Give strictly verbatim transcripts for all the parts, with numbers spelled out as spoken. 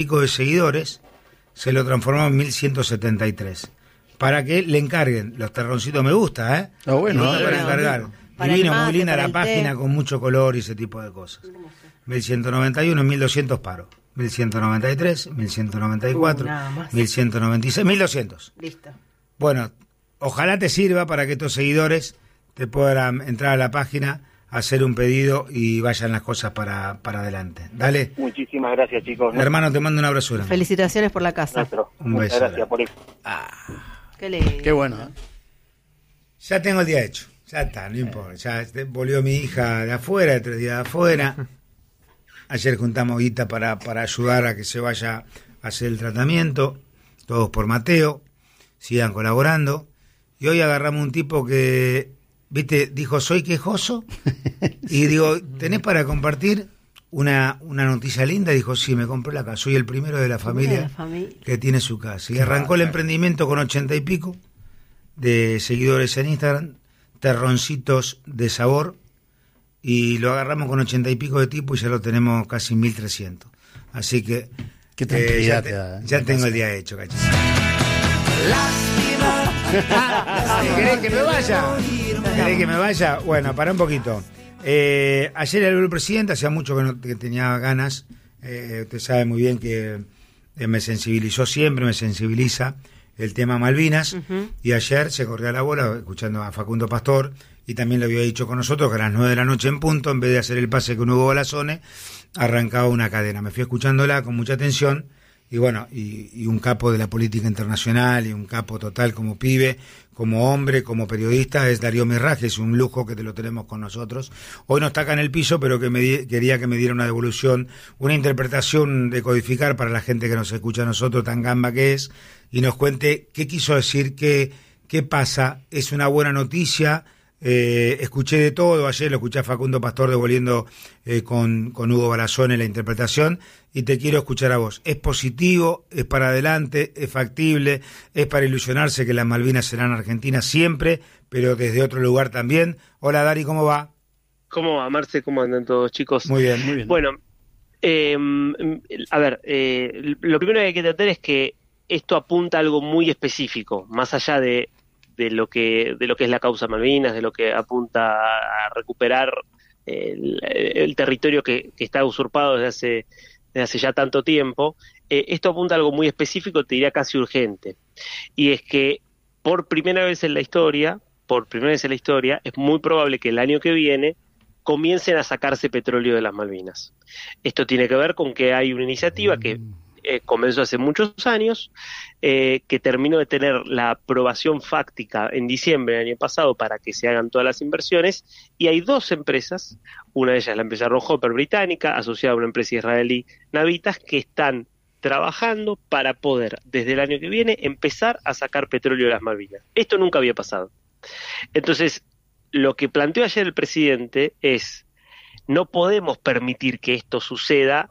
pico de seguidores, se lo transformó en mil ciento setenta y tres. Para que le encarguen los terroncitos me gusta, ¿eh? Ah, bueno, me gusta no, para no, encargar. Para Divino, el mate, muy linda para la el página té. con mucho color y ese tipo de cosas. mil ciento noventa y uno, mil doscientos paro. mil ciento noventa y tres, mil ciento noventa y cuatro, Uh, nada más. mil ciento noventa y seis, mil doscientos. Listo. Bueno, ojalá te sirva para que estos seguidores te puedan entrar a la página, hacer un pedido y vayan las cosas para, para adelante. Dale. Muchísimas gracias, chicos. Hermano, te mando un abrazo. grande. Felicitaciones por la casa. Nuestro. Un Muchas beso. gracias por eso. Qué lindo. Qué bueno, ¿eh? Ya tengo el día hecho. Ya está, no importa. Ya este, volvió mi hija de afuera, de tres días de afuera. Ayer juntamos guita para, para ayudar a que se vaya a hacer el tratamiento. Todos por Mateo. Sigan colaborando. Y hoy agarramos un tipo que, viste, dijo, soy quejoso. Y digo, ¿tenés para compartir una, una noticia linda? Dijo, sí, me compré la casa. Soy el primero de la familia la familia. que tiene su casa. Y arrancó el emprendimiento con ochenta y pico de seguidores en Instagram, terroncitos de sabor, y lo agarramos con ochenta y pico de tipo y ya lo tenemos casi mil trescientos. Así que Qué eh, tranquilidad ya, te te- da, ¿eh? ya Me tengo pasa. el día hecho, cachis. ¿Querés que me vaya? ¿Querés que me vaya? Bueno, para un poquito. Eh, ayer habló el presidente, hacía mucho que, no, que tenía ganas. Eh, usted sabe muy bien que eh, me sensibilizó siempre, me sensibiliza el tema Malvinas. Ujú. Y ayer se corría la bola escuchando a Facundo Pastor, y también lo había dicho con nosotros que a las nueve de la noche en punto, en vez de hacer el pase con Hugo Balazone, arrancaba una cadena. Me fui escuchándola con mucha atención. Y bueno, y, y un capo de la política internacional y un capo total como pibe, como hombre, como periodista, es Darío Mirraje. Es un lujo que te lo tenemos con nosotros. Hoy no está acá en el piso, pero que me di- quería que me diera una devolución, una interpretación de codificar para la gente que nos escucha a nosotros, tan gamba que es, y nos cuente qué quiso decir, qué, qué pasa. Es una buena noticia. Eh, escuché de todo, ayer lo escuché a Facundo Pastor devolviendo eh, con, con Hugo Balazón en la interpretación, y te quiero escuchar a vos. ¿Es positivo? ¿Es para adelante? ¿Es factible? ¿Es para ilusionarse que las Malvinas serán argentinas siempre, pero desde otro lugar también? Hola Dari, ¿cómo va? ¿Cómo va, Marce? ¿Cómo andan todos, chicos? Muy bien. Muy bien. Bueno, eh, a ver, eh, lo primero que hay que entender es que esto apunta a algo muy específico, más allá de, de lo que de lo que es la causa Malvinas, de lo que apunta a recuperar el, el territorio que, que está usurpado desde hace, desde hace ya tanto tiempo. Eh, esto apunta a algo muy específico, te diría casi urgente, y es que por primera vez en la historia, por primera vez en la historia, es muy probable que el año que viene comiencen a sacarse petróleo de las Malvinas. Esto tiene que ver con que hay una iniciativa que eh, comenzó hace muchos años, eh, que terminó de tener la aprobación fáctica en diciembre del año pasado para que se hagan todas las inversiones, y hay dos empresas, una de ellas la empresa Rohopper británica, asociada a una empresa israelí, Navitas, que están trabajando para poder, desde el año que viene, empezar a sacar petróleo de las Malvinas. Esto nunca había pasado. Entonces, lo que planteó ayer el presidente es, no podemos permitir que esto suceda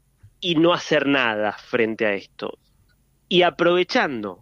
y no hacer nada frente a esto. Y aprovechando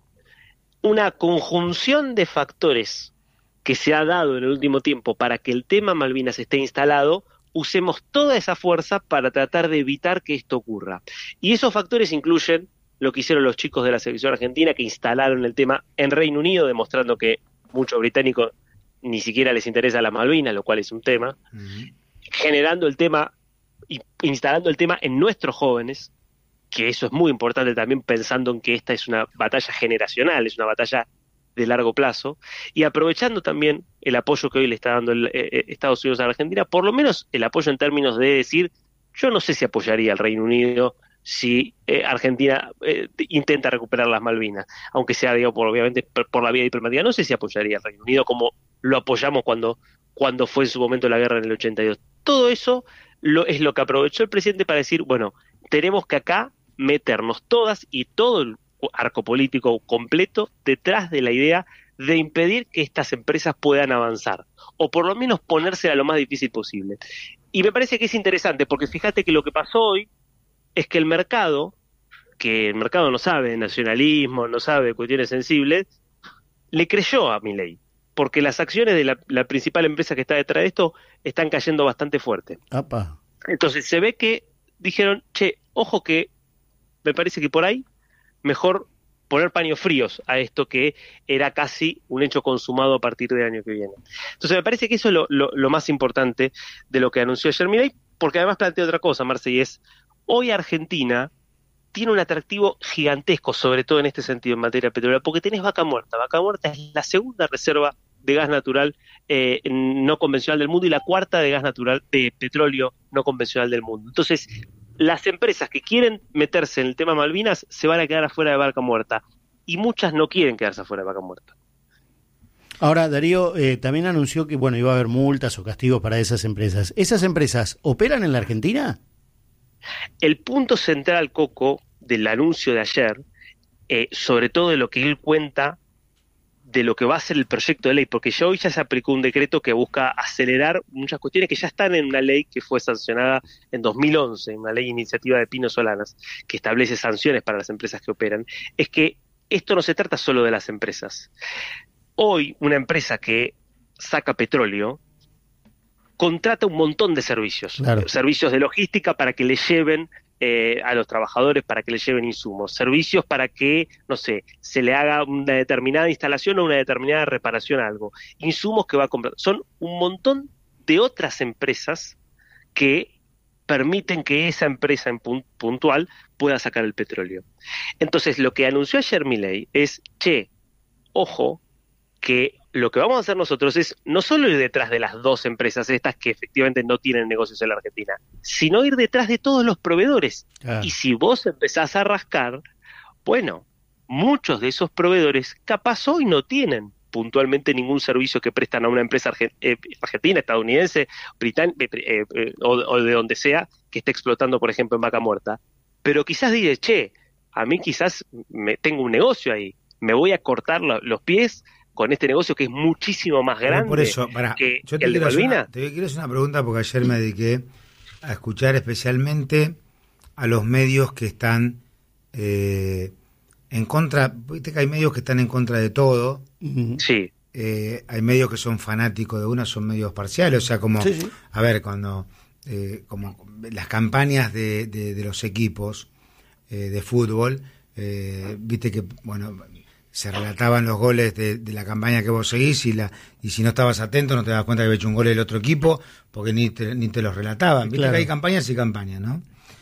una conjunción de factores que se ha dado en el último tiempo para que el tema Malvinas esté instalado, usemos toda esa fuerza para tratar de evitar que esto ocurra. Y esos factores incluyen lo que hicieron los chicos de la selección argentina, que instalaron el tema en Reino Unido, demostrando que muchos británicos ni siquiera les interesa la Malvinas, lo cual es un tema, Uh-huh. generando el tema y instalando el tema en nuestros jóvenes, que eso es muy importante también, pensando en que esta es una batalla generacional, es una batalla de largo plazo, y aprovechando también el apoyo que hoy le está dando el, eh, Estados Unidos a la Argentina, por lo menos el apoyo en términos de decir, yo no sé si apoyaría al Reino Unido si eh, Argentina eh, intenta recuperar las Malvinas, aunque sea, digo, por, obviamente por, por la vía diplomática, no sé si apoyaría al Reino Unido como lo apoyamos cuando, cuando fue en su momento la guerra en el ochenta y dos. Todo eso lo, es lo que aprovechó el presidente para decir, bueno, tenemos que acá meternos todas y todo el arco político completo detrás de la idea de impedir que estas empresas puedan avanzar, o por lo menos ponérsela lo más difícil posible. Y me parece que es interesante, porque fíjate que lo que pasó hoy es que el mercado, que el mercado no sabe de nacionalismo, no sabe de cuestiones sensibles, le creyó a Milei, porque las acciones de la, la principal empresa que está detrás de esto están cayendo bastante fuerte. Apa. Entonces se ve que dijeron, che, ojo que me parece que por ahí mejor poner paños fríos a esto que era casi un hecho consumado a partir del año que viene. Entonces me parece que eso es lo, lo, lo más importante de lo que anunció ayer Milei, porque además plantea otra cosa, Marce, y es, hoy Argentina tiene un atractivo gigantesco, sobre todo en este sentido en materia petrolera, porque tenés Vaca Muerta. Vaca Muerta es la segunda reserva de gas natural eh, no convencional del mundo y la cuarta de gas natural de petróleo no convencional del mundo. Entonces, las empresas que quieren meterse en el tema Malvinas se van a quedar afuera de Vaca Muerta y muchas no quieren quedarse afuera de Vaca Muerta. Ahora, Darío eh, también anunció que bueno, iba a haber multas o castigos para esas empresas. ¿Esas empresas operan en la Argentina? El punto central, Coco, del anuncio de ayer, eh, sobre todo de lo que él cuenta de lo que va a ser el proyecto de ley, porque ya hoy ya se aplicó un decreto que busca acelerar muchas cuestiones que ya están en una ley que fue sancionada en dos mil once, una ley de iniciativa de Pino Solanas, que establece sanciones para las empresas que operan, es que esto no se trata solo de las empresas. Hoy una empresa que saca petróleo contrata un montón de servicios, claro. servicios de logística para que le lleven eh, a los trabajadores, para que le lleven insumos, servicios para que, no sé, se le haga una determinada instalación o una determinada reparación a algo, insumos que va a comprar. Son un montón de otras empresas que permiten que esa empresa en pun- puntual pueda sacar el petróleo. Entonces, lo que anunció ayer Milei es, che, ojo, que lo que vamos a hacer nosotros es no solo ir detrás de las dos empresas estas que efectivamente no tienen negocios en la Argentina, sino ir detrás de todos los proveedores. Ah. Y si vos empezás a rascar, bueno, muchos de esos proveedores capaz hoy no tienen puntualmente ningún servicio que prestan a una empresa arge- eh, argentina, estadounidense, británica, eh, eh, o, o de donde sea, que esté explotando, por ejemplo, en Vaca Muerta. Pero quizás dice, che, a mí quizás me tengo un negocio ahí, me voy a cortar lo, los pies con este negocio que es muchísimo más grande. Pero por eso, pará, que, yo que te el de quiero, hacer Malvinas. una, te quiero hacer una pregunta porque ayer me dediqué a escuchar especialmente a los medios que están eh, en contra, viste que hay medios que están en contra de todo. Sí. Eh, hay medios que son fanáticos de una, son medios parciales, o sea, como, Sí, sí. a ver, cuando, eh, como las campañas de, de, de los equipos eh, de fútbol, eh, viste que, bueno, se relataban los goles de, de la campaña que vos seguís y la y si no estabas atento no te das cuenta que había hecho un gol el otro equipo porque ni te, ni te los relataban. Viste Claro. que hay campañas y campañas, ¿no?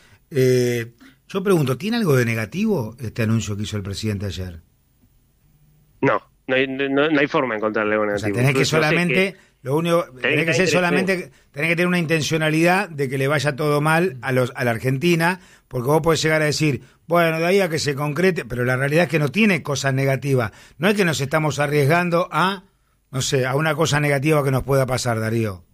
Eh, yo pregunto, ¿tiene algo de negativo este anuncio que hizo el presidente ayer? No, no hay, no, no hay forma de encontrarle algo O sea, negativo. tenés que Incluso sé solamente, que- lo único, tenés que ser solamente, tenés que tener una intencionalidad de que le vaya todo mal a los a la Argentina, porque vos podés llegar a decir, bueno, de ahí a que se concrete, pero la realidad es que no tiene cosas negativas. No es que nos estamos arriesgando a, no sé, a una cosa negativa que nos pueda pasar, Darío.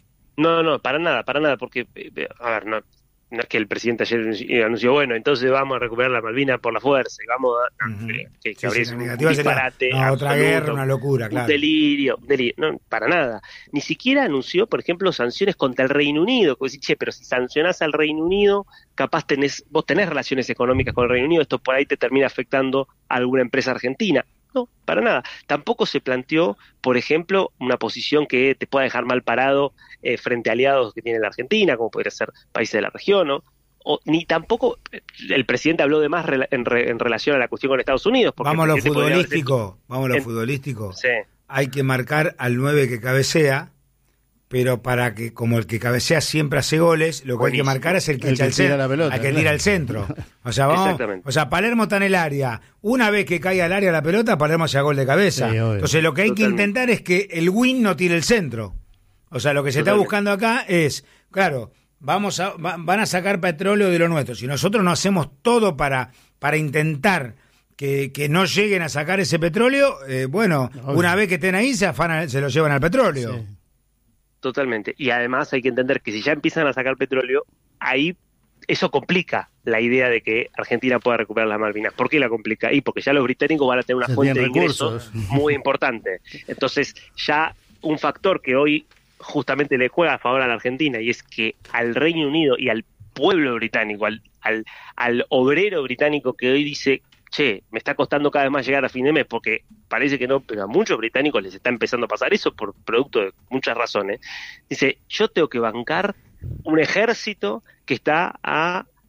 No, no, para nada, para nada, porque, eh, a ver, no, no es que el presidente ayer anunció, anunció, bueno, entonces vamos a recuperar la Malvinas por la fuerza y vamos a... no, Ujú. que, que Sí, habría sí, sido la un negativa sería, disparate no, otra absoluto, guerra, una locura, un claro. delirio, un delirio, no, para nada. Ni siquiera anunció, por ejemplo, sanciones contra el Reino Unido, que vos decís, che, pero si sancionás al Reino Unido, capaz tenés, vos tenés relaciones económicas con el Reino Unido, esto por ahí te termina afectando a alguna empresa argentina. No, para nada. Tampoco se planteó, por ejemplo, una posición que te pueda dejar mal parado eh, frente a aliados que tiene la Argentina, como podría ser países de la región, ¿no? O, ni tampoco el presidente habló de más rela- en, re- en relación a la cuestión con Estados Unidos. Porque Vamos a el lo presidente podría haber futbolístico, vamos a lo en- futbolístico. Sí. Hay que marcar al nueve que cabecea, pero para que, como el que cabecea siempre hace goles, lo que hay que Buenísimo. marcar es el que El echa que el tira centro, la pelota, al que claro. tira el centro. O sea, vamos, Exactamente. o sea, Palermo está en el área. Una vez que caiga al área la pelota, Palermo hace gol de cabeza. Sí, obvio. Entonces, lo que hay Totalmente. que intentar es que el win no tire el centro. O sea, lo que se está Totalmente. buscando acá es, claro, vamos a, va- van a sacar petróleo de lo nuestro. Si nosotros no hacemos todo para, para intentar que, que no lleguen a sacar ese petróleo, eh, bueno, Obvio. una vez que estén ahí se afanan, se lo llevan al petróleo. Sí. Totalmente. Y además hay que entender que si ya empiezan a sacar petróleo, ahí eso complica la idea de que Argentina pueda recuperar las Malvinas. ¿Por qué la complica? Y porque ya los británicos van a tener una Se fuente de tienen ingresos recursos. muy importante. Entonces, ya un factor que hoy justamente le juega a favor a la Argentina, y es que al Reino Unido y al pueblo británico, al, al, al obrero británico que hoy dice, che, me está costando cada vez más llegar a fin de mes, porque parece que no, pero a muchos británicos les está empezando a pasar eso por producto de muchas razones. Dice, yo tengo que bancar un ejército que está a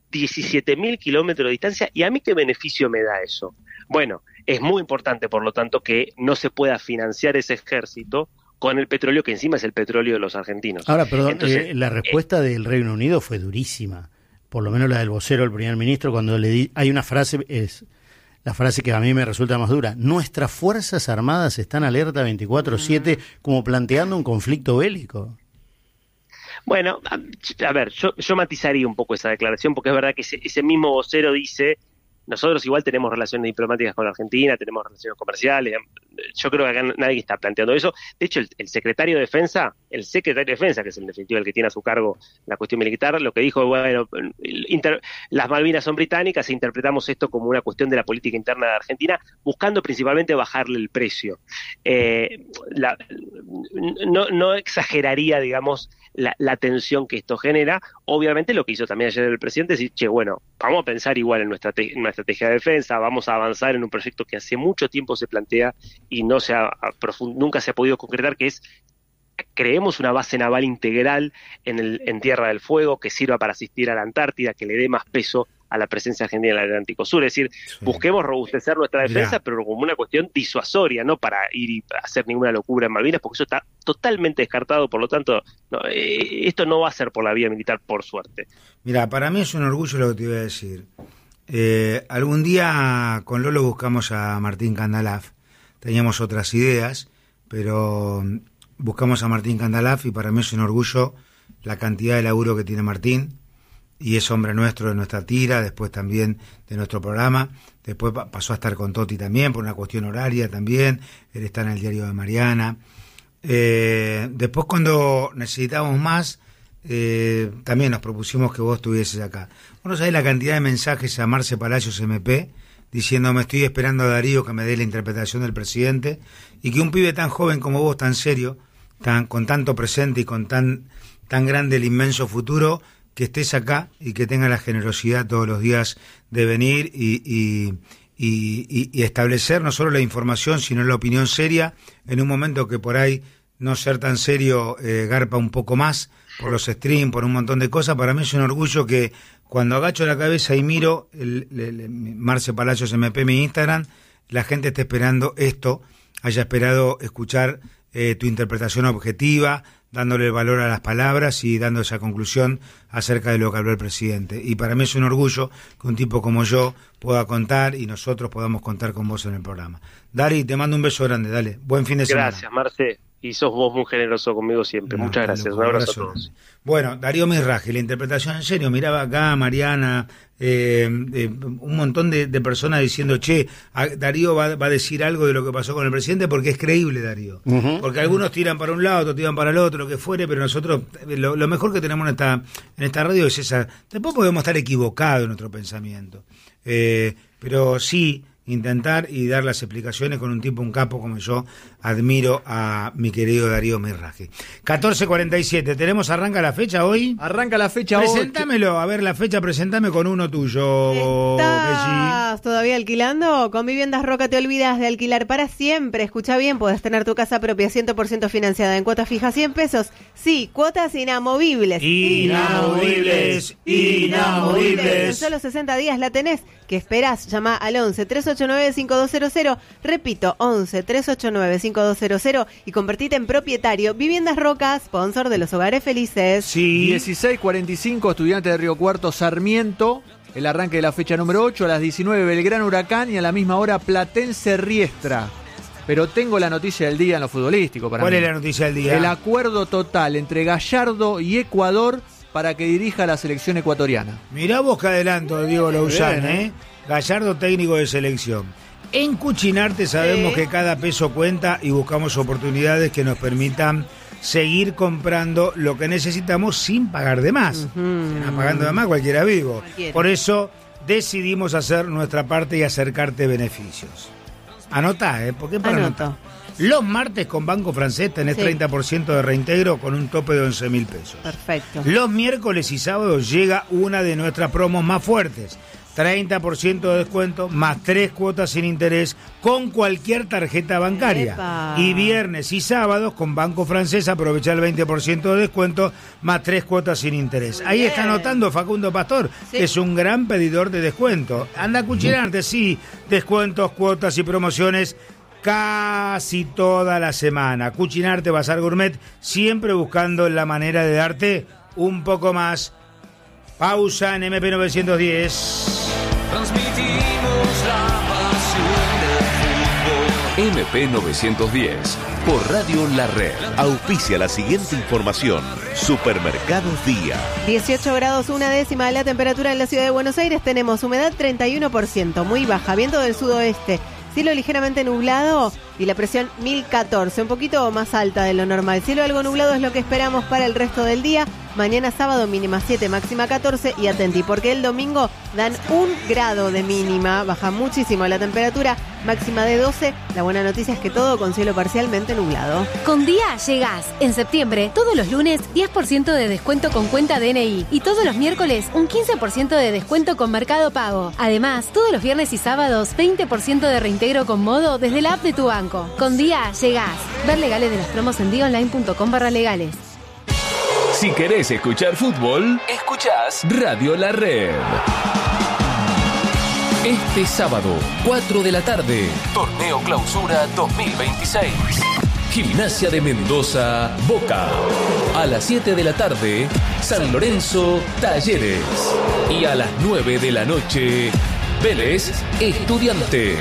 diecisiete mil kilómetros de distancia, ¿y a mí qué beneficio me da eso? Bueno, es muy importante, por lo tanto, que no se pueda financiar ese ejército con el petróleo, que encima es el petróleo de los argentinos. Ahora, perdón, Entonces, eh, la respuesta eh, del Reino Unido fue durísima, por lo menos la del vocero del primer ministro, cuando le di, hay una frase, es la frase que a mí me resulta más dura: nuestras Fuerzas Armadas están alerta veinticuatro siete, como planteando un conflicto bélico. Bueno, a, a ver, yo, yo matizaría un poco esa declaración, porque es verdad que ese, ese mismo vocero dice, nosotros igual tenemos relaciones diplomáticas con la Argentina, tenemos relaciones comerciales, yo creo que acá nadie está planteando eso. De hecho, el, el secretario de Defensa, el secretario de Defensa, que es en definitiva el que tiene a su cargo la cuestión militar, lo que dijo, bueno, inter, las Malvinas son británicas e interpretamos esto como una cuestión de la política interna de Argentina, buscando principalmente bajarle el precio. Eh, la, no, no exageraría, digamos, La, la tensión que esto genera. Obviamente lo que hizo también ayer el presidente es decir, che, bueno, vamos a pensar igual en nuestra, te- en nuestra estrategia de defensa, vamos a avanzar en un proyecto que hace mucho tiempo se plantea y no se ha, a profund- nunca se ha podido concretar, que es, creemos una base naval integral en, el, en Tierra del Fuego que sirva para asistir a la Antártida, que le dé más peso a la presencia argentina en el Atlántico Sur. Es decir, sí. busquemos robustecer nuestra defensa, Mirá. pero como una cuestión disuasoria, no para ir y hacer ninguna locura en Malvinas, porque eso está totalmente descartado. Por lo tanto, no, eh, esto no va a ser por la vía militar, por suerte. Mira, para mí es un orgullo lo que te iba a decir. Eh, algún día con Lolo buscamos a Martín Candalaf. Teníamos otras ideas, pero buscamos a Martín Candalaf y para mí es un orgullo la cantidad de laburo que tiene Martín. Y es hombre nuestro de nuestra tira, después también de nuestro programa, después pasó a estar con Toti también, por una cuestión horaria también, él está en el diario de Mariana. Eh, después cuando necesitábamos más, eh, también nos propusimos que vos estuvieses acá. Bueno, sabés la cantidad de mensajes a Marce Palacios M P, diciendo me estoy esperando a Darío que me dé la interpretación del presidente, y que un pibe tan joven como vos, tan serio, tan con tanto presente y con tan, tan grande el inmenso futuro, que estés acá y que tenga la generosidad todos los días de venir y, y, y, y establecer no solo la información, sino la opinión seria, en un momento que por ahí no ser tan serio eh, garpa un poco más, por los streams, por un montón de cosas. Para mí es un orgullo que cuando agacho la cabeza y miro el, el, el Marce Palacios M P, mi Instagram, la gente esté esperando esto, haya esperado escuchar eh, tu interpretación objetiva, dándole valor a las palabras y dando esa conclusión acerca de lo que habló el presidente. Y para mí es un orgullo que un tipo como yo pueda contar y nosotros podamos contar con vos en el programa. Dari, te mando un beso grande, dale. Buen fin de semana. Gracias, Marce. Y sos vos muy generoso conmigo siempre. No, Muchas gracias. Loco, un abrazo, abrazo a todos. Bueno, Darío Mirraje, la interpretación en serio. Miraba acá Mariana, eh, eh, un montón de, de personas diciendo, che, a, Darío va, va a decir algo de lo que pasó con el presidente, porque es creíble, Darío. Uh-huh. Porque algunos tiran para un lado, otros tiran para el otro, lo que fuere, pero nosotros, lo, lo mejor que tenemos en esta, en esta radio es esa. Después podemos estar equivocados en nuestro pensamiento. Eh, pero sí intentar y dar las explicaciones con un tipo, un capo como yo admiro a mi querido Darío Mirraje. catorce cuarenta y siete, ¿tenemos, arranca la fecha hoy? Arranca la fecha hoy. Preséntamelo, a ver la fecha, preséntame con uno tuyo. ¿Estás Messi. todavía alquilando? Con Viviendas Roca te olvidas de alquilar para siempre. Escucha bien, puedes tener tu casa propia cien por ciento financiada en cuotas fijas cien pesos. Sí, cuotas inamovibles. Inamovibles, inamovibles. En solo sesenta días la tenés. ¿Qué esperás? Llama al once, trescientos ochenta y nueve, cincuenta y dos cero cero. Repito, once, trescientos ochenta y nueve, cincuenta y dos cero cero y convertite en propietario. Viviendas Roca, sponsor de los hogares felices. Sí. dieciséis cuarenta y cinco, Estudiantes de Río Cuarto, Sarmiento. El arranque de la fecha número ocho, a las diecinueve, Belgrano Huracán y a la misma hora Platense Riestra. Pero tengo la noticia del día en lo futbolístico para ¿Cuál mí. es la noticia del día? El acuerdo total entre Gallardo y Ecuador para que dirija la selección ecuatoriana. Mirá vos que adelanto, Diego Lousán, ¿eh? Gallardo, técnico de selección. En Cuchinarte sabemos sí. que cada peso cuenta y buscamos oportunidades que nos permitan seguir comprando lo que necesitamos sin pagar de más. Uh-huh. Pagando de más cualquiera vivo. Cualquiera. Por eso decidimos hacer nuestra parte y acercarte beneficios. Anotá, ¿eh? ¿Por qué para Anoto. anotar? Los martes con Banco Francés tenés sí. treinta por ciento de reintegro con un tope de once mil pesos. Perfecto. Los miércoles y sábados llega una de nuestras promos más fuertes. treinta por ciento de descuento, más tres cuotas sin interés con cualquier tarjeta bancaria. ¡Epa! Y viernes y sábados con Banco Francés aprovecha el veinte por ciento de descuento, más tres cuotas sin interés. Ahí está anotando Facundo Pastor, Sí. que es un gran pedidor de descuento. Anda a Cuchinarte, sí, descuentos, cuotas y promociones casi toda la semana. Cuchinarte Bazar Gourmet, siempre buscando la manera de darte un poco más. Pausa en M P novecientos diez. Transmitimos la pasión del fútbol. M P novecientos diez, por Radio La Red. Auspicia la siguiente información. Supermercados Día. dieciocho grados una décima de la temperatura en la ciudad de Buenos Aires. Tenemos humedad treinta y uno por ciento, muy baja, viento del sudoeste. Cielo ligeramente nublado y la presión mil catorce, un poquito más alta de lo normal. Cielo algo nublado es lo que esperamos para el resto del día. Mañana sábado mínima siete, máxima catorce y atenti porque el domingo dan un grado de mínima, baja muchísimo la temperatura, máxima de doce. La buena noticia es que todo con cielo parcialmente nublado. Con Día llegás. En septiembre, todos los lunes, diez por ciento de descuento con cuenta D N I. Y todos los miércoles, un quince por ciento de descuento con Mercado Pago. Además, todos los viernes y sábados, veinte por ciento de reintegro con Modo desde la app de tu banco. Con Día llegás. Ver legales de las promos en dionline.com barra legales. Si querés escuchar fútbol, escuchás Radio La Red. Este sábado, cuatro de la tarde, Torneo Clausura dos mil veintiséis. Gimnasia de Mendoza, Boca. A las siete de la tarde, San Lorenzo, Talleres. Y a las nueve de la noche, Vélez, Estudiantes.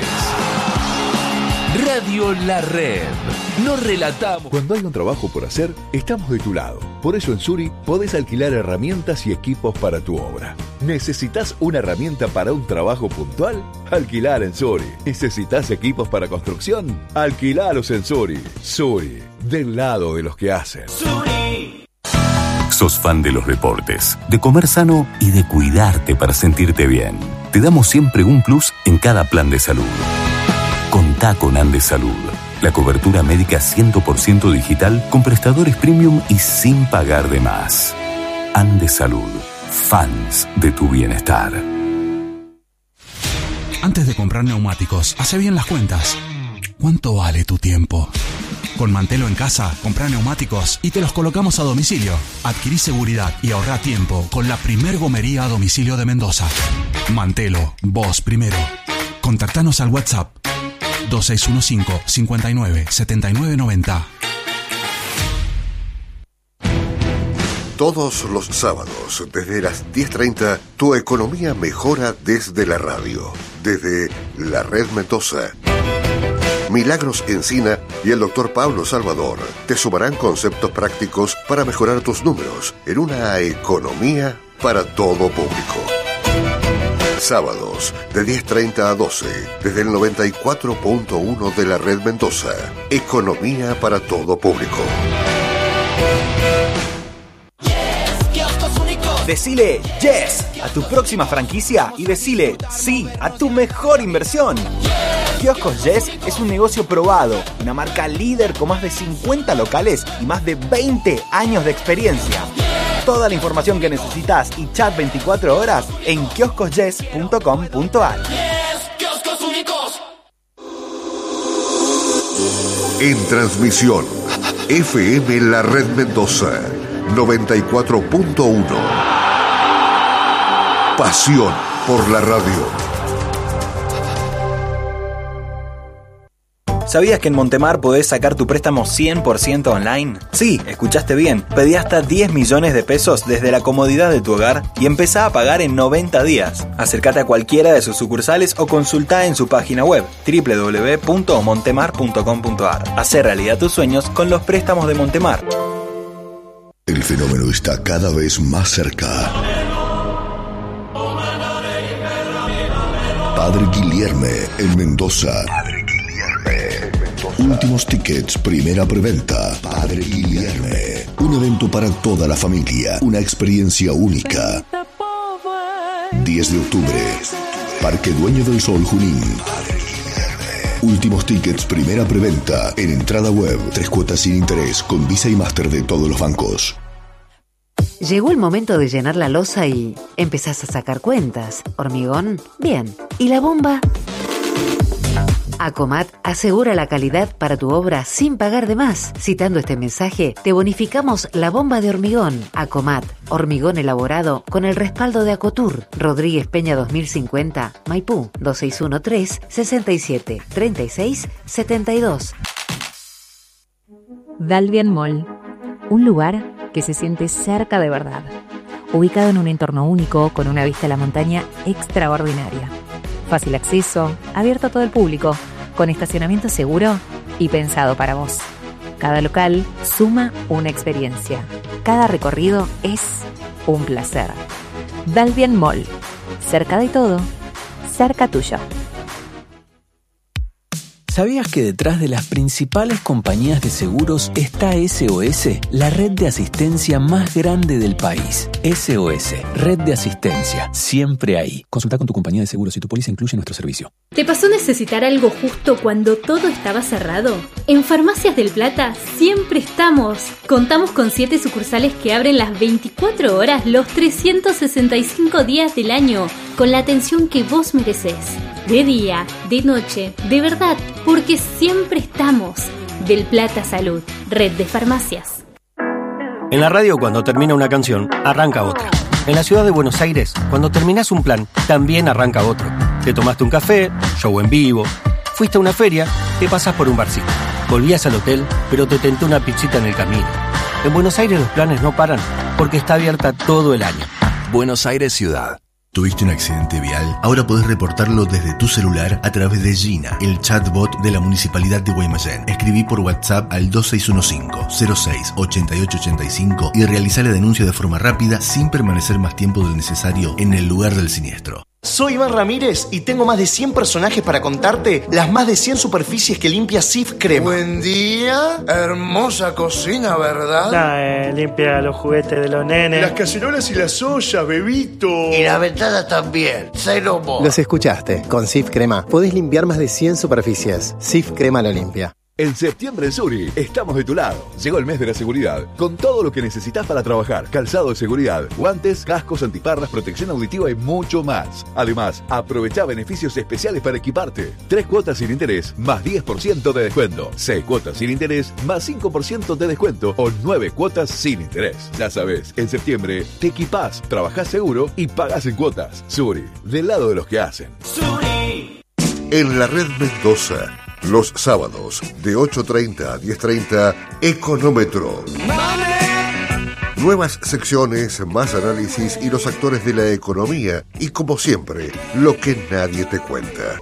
Radio La Red. No relatamos. Cuando hay un trabajo por hacer, estamos de tu lado. Por eso en Suri podés alquilar herramientas y equipos para tu obra. ¿Necesitas una herramienta para un trabajo puntual? Alquilar en Suri. ¿Necesitas equipos para construcción? Alquilalos en Suri. Suri, del lado de los que hacen. Suri. ¿Sos fan de los deportes, de comer sano y de cuidarte para sentirte bien? Te damos siempre un plus en cada plan de salud. Contá con Andes Salud, la cobertura médica cien por ciento digital con prestadores premium y sin pagar de más. Andes Salud, fans de tu bienestar. Antes de comprar neumáticos, hace bien las cuentas. ¿Cuánto vale tu tiempo? Con Mantelo en casa, comprá neumáticos y te los colocamos a domicilio. Adquirí seguridad y ahorrá tiempo con la primer gomería a domicilio de Mendoza. Mantelo, vos primero. Contactanos al WhatsApp dos seis uno cinco, cinco nueve, siete nueve nueve cero. Todos los sábados, desde las diez treinta, tu economía mejora desde la radio, desde la Red Mendoza. Milagros Encina y el doctor Pablo Salvador te sumarán conceptos prácticos para mejorar tus números en una economía para todo público. Sábados, de diez treinta a doce, desde el noventa y cuatro punto uno de la Red Mendoza. Economía para todo público. Decile yes a tu próxima franquicia y decile sí a tu mejor inversión. Kioscos Yes es un negocio probado, una marca líder con más de cincuenta locales y más de veinte años de experiencia. Toda la información que necesitas y chat veinticuatro horas en kioscos yes punto com punto a r. En transmisión, F M La Red Mendoza, noventa y cuatro punto uno. Pasión por la radio. ¿Sabías que en Montemar podés sacar tu préstamo cien por ciento online? Sí, escuchaste bien. Pedí hasta diez millones de pesos desde la comodidad de tu hogar y empezá a pagar en noventa días. Acércate a cualquiera de sus sucursales o consultá en su página web doble u doble u doble u punto montemar punto com punto a r. Hacé realidad tus sueños con los préstamos de Montemar. El fenómeno está cada vez más cerca. Padre Guilherme en Mendoza. Padre Guilherme en Mendoza. Últimos tickets, primera preventa. Padre Guilherme. Un evento para toda la familia. Una experiencia única. diez de octubre. Parque Dueño del Sol, Junín. Últimos tickets, primera preventa. En entrada web. Tres cuotas sin interés. Con Visa y Master de todos los bancos. Llegó el momento de llenar la losa y empezás a sacar cuentas. ¿Hormigón? Bien. ¿Y la bomba? Acomat asegura la calidad para tu obra sin pagar de más. Citando este mensaje, te bonificamos la bomba de hormigón. Acomat, hormigón elaborado con el respaldo de Acotur. Rodríguez Peña dos mil cincuenta, Maipú, dos seis uno tres, seis siete, tres seis, siete dos. Dalvian Mall, un lugar que se siente cerca de verdad. Ubicado en un entorno único con una vista a la montaña extraordinaria. Fácil acceso, abierto a todo el público, con estacionamiento seguro y pensado para vos. Cada local suma una experiencia. Cada recorrido es un placer. Dalvian Mall. Cerca de todo, cerca tuyo. ¿Sabías que detrás de las principales compañías de seguros está S O S, la red de asistencia más grande del país? S O S, red de asistencia, siempre ahí. Consulta con tu compañía de seguros si tu póliza incluye nuestro servicio. ¿Te pasó necesitar algo justo cuando todo estaba cerrado? En Farmacias del Plata siempre estamos. Contamos con siete sucursales que abren las veinticuatro horas los trescientos sesenta y cinco días del año, con la atención que vos merecés. De día, de noche, de verdad, porque siempre estamos. Del Plata Salud, red de farmacias. En la radio, cuando termina una canción, arranca otra. En la ciudad de Buenos Aires, cuando terminás un plan, también arranca otro. Te tomaste un café, show en vivo, fuiste a una feria, te pasás por un barcito. Volvías al hotel, pero te tentó una pizzita en el camino. En Buenos Aires los planes no paran, porque está abierta todo el año. Buenos Aires Ciudad. ¿Tuviste un accidente vial? Ahora podés reportarlo desde tu celular a través de Gina, el chatbot de la Municipalidad de Guaymallén. Escribí por WhatsApp al dos seis uno cinco, cero seis, ocho ocho ocho cinco y realizá la denuncia de forma rápida sin permanecer más tiempo del necesario en el lugar del siniestro. Soy Iván Ramírez y tengo más de cien personajes para contarte las más de cien superficies que limpia Sif Crema. Buen día, hermosa cocina, ¿verdad? Nah, eh, limpia los juguetes de los nenes. Las cacerolas y las ollas, bebito. Y la ventana también, cero mo. Los escuchaste, con Sif Crema podés limpiar más de cien superficies. Sif Crema lo limpia. En septiembre en Suri estamos de tu lado. Llegó el mes de la seguridad, con todo lo que necesitas para trabajar. Calzado de seguridad, guantes, cascos, antiparras, protección auditiva y mucho más. Además, aprovecha beneficios especiales para equiparte. Tres cuotas sin interés, más diez por ciento de descuento. Seis cuotas sin interés, más cinco por ciento de descuento. O nueve cuotas sin interés. Ya sabes, en septiembre te equipás, trabajás seguro y pagás en cuotas. Suri, del lado de los que hacen. Suri. En la red Mendoza. Los sábados, de ocho treinta a diez treinta, Económetro. Nuevas secciones, más análisis y los actores de la economía. Y como siempre, lo que nadie te cuenta.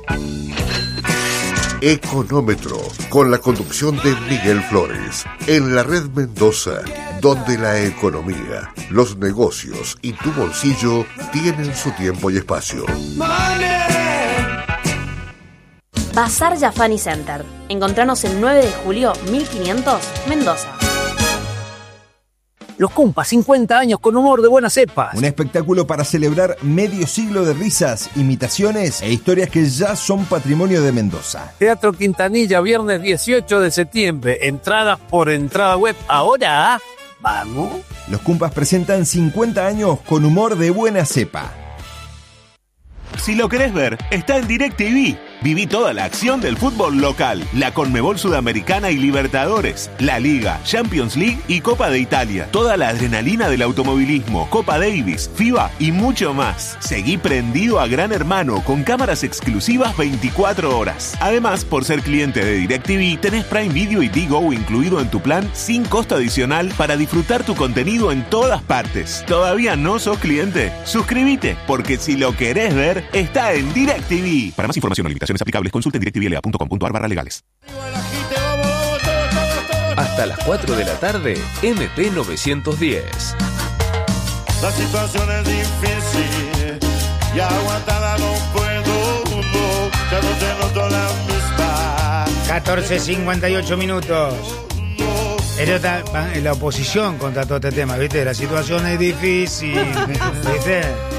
Económetro, con la conducción de Miguel Flores. En la red Mendoza, donde la economía, los negocios y tu bolsillo tienen su tiempo y espacio. Bazar Yafani Center. Encontranos el nueve de julio, mil quinientos, Mendoza. Los Cumpas, cincuenta años con humor de buenas cepas. Un espectáculo para celebrar medio siglo de risas, imitaciones e historias que ya son patrimonio de Mendoza. Teatro Quintanilla, viernes dieciocho de septiembre. Entradas por entrada web. Ahora, ¿vamos? Los Cumpas presentan cincuenta años con humor de buena cepa. Si lo querés ver, está en DirecTV. Viví toda la acción del fútbol local, la Conmebol Sudamericana y Libertadores, la Liga, Champions League y Copa de Italia. Toda la adrenalina del automovilismo, Copa Davis, FIBA y mucho más. Seguí prendido a Gran Hermano con cámaras exclusivas veinticuatro horas. Además, por ser cliente de DirecTV, tenés Prime Video y Tigo incluido en tu plan sin costo adicional para disfrutar tu contenido en todas partes. ¿Todavía no sos cliente? Suscríbete, porque si lo querés ver, está en DirecTV. Para más información o limitaciones aplicables, consulta en directivl punto com punto a r barra legales. Hasta las cuatro de la tarde, M P novecientos diez. La situación es difícil y aguantada no puedo, no, ya no te noto la misma. catorce cincuenta y ocho minutos. La oposición contra todo este tema, ¿viste? La situación es difícil, ¿viste?